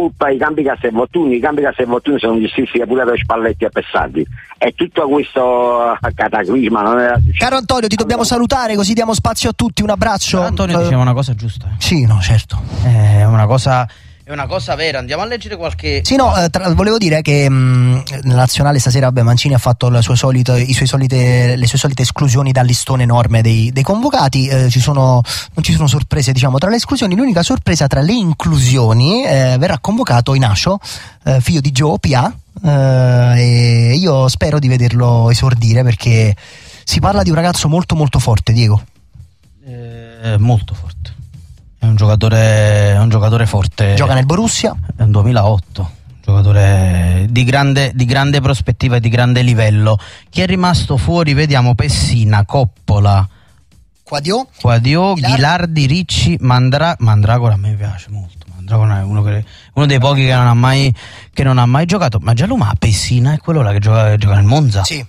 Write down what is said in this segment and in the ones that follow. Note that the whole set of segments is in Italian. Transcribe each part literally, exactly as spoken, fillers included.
colpa i cambi Castelvolturni, i cambi Castelvolturni sono gli stessi pure da Spalletti e Pessardi. E tutto questo cataclisma non era... Caro Antonio, ti dobbiamo salutare così diamo spazio a tutti, un abbraccio. Antonio uh, diceva una cosa giusta. Sì, no, certo. È una cosa... È una cosa vera, andiamo a leggere qualche... Sì, no, eh, tra, volevo dire che mh, nella nazionale stasera vabbè, Mancini ha fatto le sue solite, i suoi solite, le sue solite esclusioni dal listone enorme dei, dei convocati, eh, ci sono, non ci sono sorprese diciamo tra le esclusioni, l'unica sorpresa tra le inclusioni eh, verrà convocato Inacio, eh, figlio di Joe Pia, eh, e io spero di vederlo esordire perché si parla di un ragazzo molto molto forte, Diego. Eh, molto forte. È un giocatore, è un giocatore forte. Gioca nel Borussia. È un duemilaotto. Giocatore di grande, di grande prospettiva e di grande livello. Chi è rimasto fuori? Vediamo Pessina, Coppola, Quadio, Quadio Ghilardi. Ghilardi, Ricci, Mandra- Mandragora. A me piace molto. Mandragora è uno, che, uno dei pochi che non ha mai, che non ha mai giocato. Ma già Luma, Pessina è quello là che gioca, che gioca nel Monza. Sì.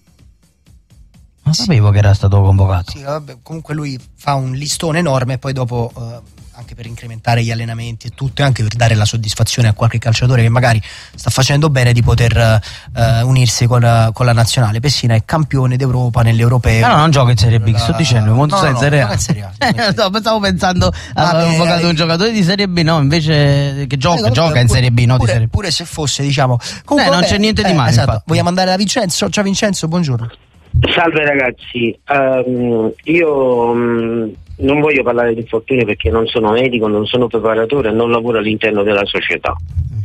Non sapevo che era stato convocato. Sì, vabbè, comunque lui fa un listone enorme e poi dopo eh, anche per incrementare gli allenamenti e tutto e anche per dare la soddisfazione a qualche calciatore che magari sta facendo bene di poter eh, unirsi con la, con la nazionale. Pessina è campione d'Europa nell'Europeo. No, no, non gioca in Serie B, la... sto dicendo, il Monza no, no, in Serie A. No, in Serie A. No, stavo pensando a Vabbè, convocato un giocatore di Serie B, no, invece che gioca, eh, gioca pure, in Serie B, no pure, di Serie B. Pure se fosse, diciamo. Comunque, eh, non vabbè, c'è niente di eh, male. Esatto. Infatti. Vogliamo andare da Vincenzo? Ciao Vincenzo, buongiorno. Salve ragazzi, um, io um, non voglio parlare di infortuni perché non sono medico, non sono preparatore, non lavoro all'interno della società.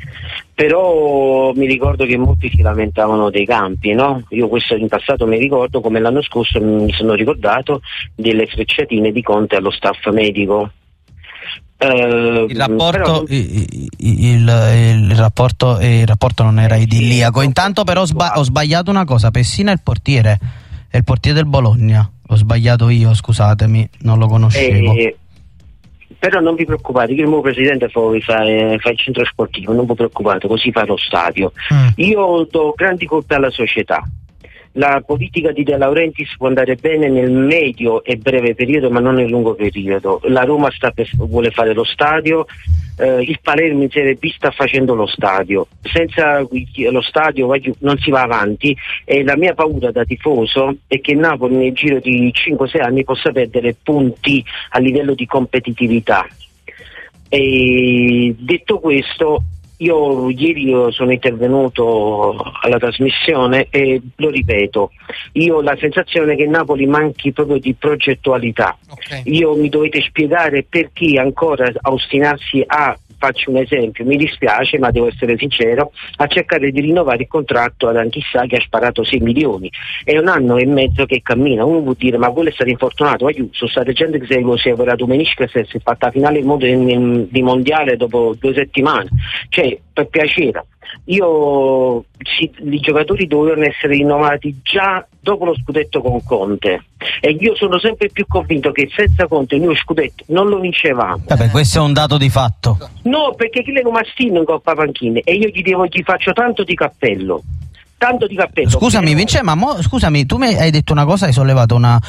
Però mi ricordo che molti si lamentavano dei campi, no? Io questo in passato mi ricordo, come l'anno scorso mi sono ricordato delle frecciatine di Conte allo staff medico. Uh, il rapporto però... il, il, il rapporto il rapporto non era idilliaco. Intanto però sba- ho sbagliato una cosa. Pessina è il portiere, è il portiere del Bologna. Ho sbagliato io, scusatemi, non lo conoscevo. Eh, però non vi preoccupate, che il mio presidente poi fa, eh, fa il centro sportivo, non vi preoccupate, così fa lo stadio. Mm. Io do grandi colpe alla società. La politica di De Laurentiis può andare bene nel medio e breve periodo, ma non nel lungo periodo. La Roma sta per, vuole fare lo stadio, eh, il Palermo in Serie B sta facendo lo stadio. Senza lo stadio non si va avanti e la mia paura da tifoso è che Napoli nel giro di cinque sei anni possa perdere punti a livello di competitività. E detto questo, io ieri sono intervenuto alla trasmissione e lo ripeto, io ho la sensazione che Napoli manchi proprio di progettualità. Okay. Io mi dovete spiegare perché ancora ostinarsi a, faccio un esempio, mi dispiace ma devo essere sincero, a cercare di rinnovare il contratto ad Anchissà che ha sparato sei milioni. È un anno e mezzo che cammina, uno può dire ma quello è stato infortunato, ma io sono state gente che si è operato menisco e si è fatta la finale di mondiale dopo due settimane, cioè per piacere. Io si, i giocatori dovevano essere rinnovati già dopo lo scudetto con Conte e io sono sempre più convinto che senza Conte noi scudetto non lo vincevamo. Vabbè, questo è un dato di fatto. No, perché chi le Mastino in Coppa Panchine e io gli, devo, gli faccio tanto di cappello. Tanto di cappello. Scusami Vince, ma mo, scusami, tu mi hai detto una cosa, hai sollevato una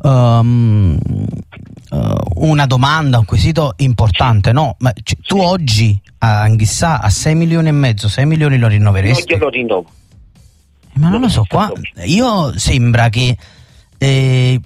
um, uh, una domanda, un quesito importante, no? Ma c- tu sì. oggi a Anghissà a sei milioni e mezzo, sei milioni lo rinnoveresti? Non glielo rinnovo. Ma non lo so, qua io sembra che eh,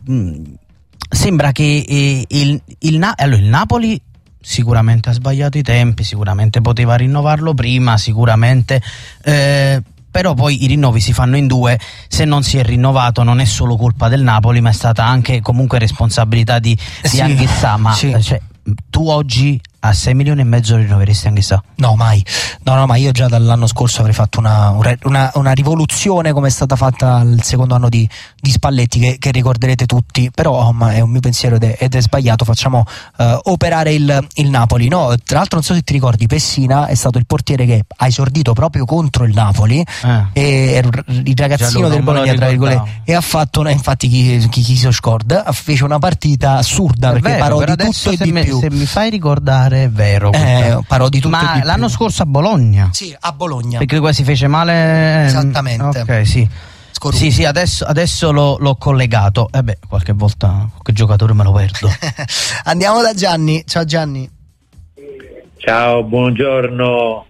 sembra che eh, il, il, Na- allora, il Napoli sicuramente ha sbagliato i tempi, sicuramente poteva rinnovarlo prima, sicuramente eh, però poi i rinnovi si fanno in due, se non si è rinnovato non è solo colpa del Napoli ma è stata anche comunque responsabilità di, di sì, Anghissà, ma sì. cioè, tu oggi a sei milioni e mezzo rinnoveresti Anghissà? No, mai. No, no, ma io già dall'anno scorso avrei fatto una, una, una rivoluzione come è stata fatta il secondo anno di, di Spalletti, che, che ricorderete tutti, però oh, ma è un mio pensiero ed è, ed è sbagliato. Facciamo uh, operare il, il Napoli. No, tra l'altro non so se ti ricordi, Pessina è stato il portiere che ha esordito proprio contro il Napoli eh. e il ragazzino del Bologna tra virgolette e ha fatto, infatti chi, chi, chi si scorda, fece una partita assurda è perché vero, parò di tutto e di me, più. Se mi fai ricordare è vero, eh, parò di tutto ma e di l'anno più. scorso a Bologna, sì, a Bologna, perché qua si fece male. Esattamente. Ok, sì. Scorruto. Sì, sì, adesso, adesso l'ho, l'ho collegato. E eh beh, qualche volta qualche giocatore me lo perdo. Andiamo da Gianni. Ciao Gianni. Ciao, buongiorno.